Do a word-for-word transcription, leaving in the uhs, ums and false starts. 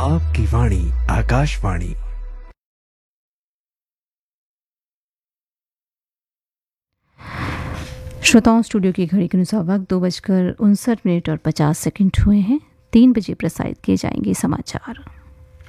आपकी वाणी आकाशवाणी। श्रोताओं, स्टूडियो की घड़ी के अनुसार वक्त दो बजकर उनसठ मिनट और पचास सेकंड हुए हैं। तीन बजे प्रसारित किए जाएंगे समाचार।